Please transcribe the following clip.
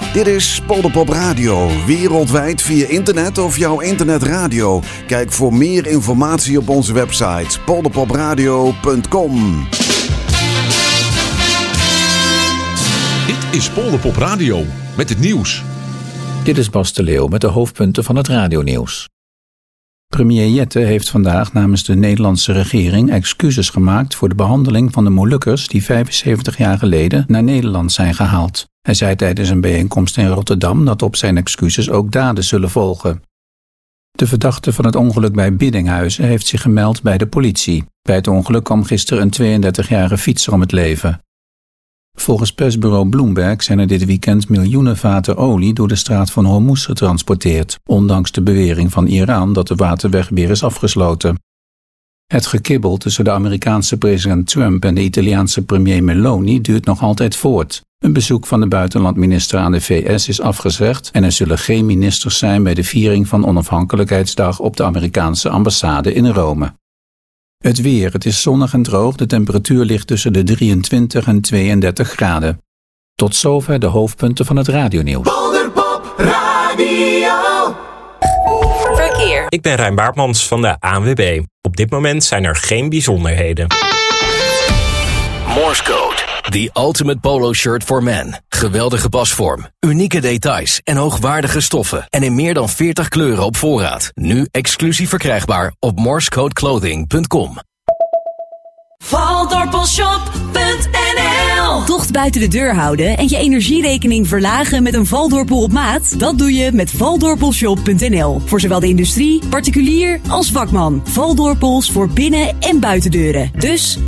Dit is Polderpop Radio, wereldwijd via internet of jouw internetradio. Kijk voor meer informatie op onze website polderpopradio.com. Dit is Polderpop Radio met het nieuws. Dit is Bas de Leeuw met de hoofdpunten van het radionieuws. Premier Jette heeft vandaag namens de Nederlandse regering excuses gemaakt voor de behandeling van de Molukkers die 75 jaar geleden naar Nederland zijn gehaald. Hij zei tijdens een bijeenkomst in Rotterdam dat op zijn excuses ook daden zullen volgen. De verdachte van het ongeluk bij Biddinghuizen heeft zich gemeld bij de politie. Bij het ongeluk kwam gisteren een 32-jarige fietser om het leven. Volgens persbureau Bloomberg zijn er dit weekend miljoenen vaten olie door de straat van Hormuz getransporteerd, ondanks de bewering van Iran dat de waterweg weer is afgesloten. Het gekibbel tussen de Amerikaanse president Trump en de Italiaanse premier Meloni duurt nog altijd voort. Een bezoek van de buitenlandminister aan de VS is afgezegd en er zullen geen ministers zijn bij de viering van Onafhankelijkheidsdag op de Amerikaanse ambassade in Rome. Het weer, het is zonnig en droog, de temperatuur ligt tussen de 23 en 32 graden. Tot zover de hoofdpunten van het radionieuws. Polderpop Radio. Verkeer. Ik ben Rijn Baartmans van de ANWB. Op dit moment zijn er geen bijzonderheden. Morse Code. The ultimate polo shirt for men. Geweldige pasvorm, unieke details en hoogwaardige stoffen. En in meer dan 40 kleuren op voorraad. Nu exclusief verkrijgbaar op morsecodeclothing.com. Valdorpelshop.nl. Tocht buiten de deur houden en je energierekening verlagen met een Valdorpel op maat? Dat doe je met Valdorpelshop.nl. Voor zowel de industrie, particulier als vakman. Valdorpels voor binnen- en buitendeuren. Dus